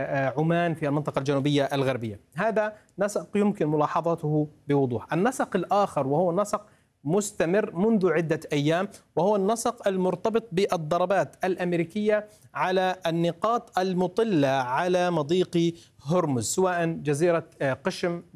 عمان في المنطقة الجنوبية الغربية. هذا نسق يمكن ملاحظته بوضوح. النسق الآخر وهو نسق مستمر منذ عدة أيام، وهو النسق المرتبط بالضربات الأمريكية على النقاط المطلة على مضيق هرمز، سواء جزيرة قشم